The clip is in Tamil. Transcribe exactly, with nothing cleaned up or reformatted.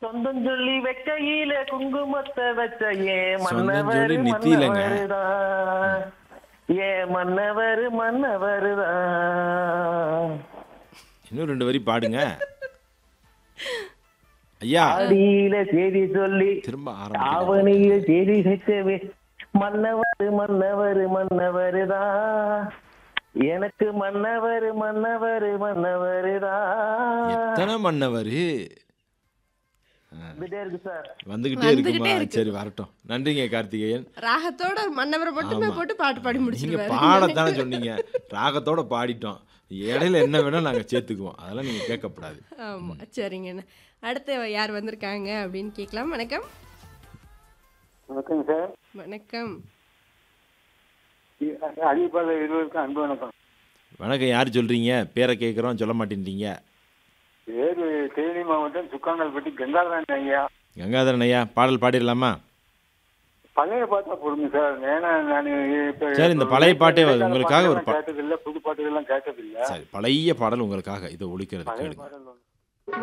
சொந்தம் சொல்லி வெக்கையில குங்குமத்தை வச்ச ஏ சொந்தம் சொல்லி மன்னவரு நித்தியிலங்க. மன்னவருதான் ஏ மன்னவரு மன்னவருதான் இன்னும் ரெண்டு வரி பாடுங்க ஐயா. ஆடியில செய்தி சொல்லி திரும்ப ஆரம்பிக்கிறேன். ஆவணியில செய்தி வச்சவே மன்னவரு மன்னவரு மன்னவருதான் எனக்கு மன்னவரு மன்னவரு மன்னவருதான் எத்தனை மன்னவரு வந்துட்டே இருக்கு சார். வந்துகிட்டே வந்துகிட்டே இருக்குமா? இருக்கு. சரி வரட்டும். நன்றிங்க கார்த்திகேயன். ராகத்தோட மன்னவரை மட்டுமே ஆமா. போட்டு பாட்டு பாடி நீங்க முடிச்சிருவாரு. பாடத்தானே சொன்னீங்க. ராகத்தோட பாடிட்டோம். இடையில என்ன வேணா நாங்க சேர்த்துக்குவோம். அதெல்லாம் நீங்க கேட்கக்கூடாது. ஆமா சரிங்கண்ணா. அடுத்து யார் வந்திருக்காங்க அப்படின்னு கேட்கலாம். வணக்கம். வணக்கம் சார். வணக்கம். அடிப்பாள இருவருக்கும் அன்பு வணக்கம். வணக்கம். யார் சொல்றீங்க? பேரை கேட்குறோம் சொல்ல மாட்டேன்றீங்க. வேறு தேனி மாவட்டம் சுக்காங்கல்பட்டி கங்காதரன் ஐயா. கங்காதரன் ஐயா பாடல் பாடிடலாமா? பழைய பாட்டா போடுங்க சார். ஏன்னா நான் இப்ப சரி, இந்த பழைய பாட்டே உங்களுக்காக ஒரு பா- கேட்டதில்லை, புது பாட்டுகள்லாம் கேட்டதில்லை. சரி, பழைய பாடல் உங்களுக்காக இதை ஒழிக்கிறது பழைய கேளுங்க. பாடல் ஒண்ணு.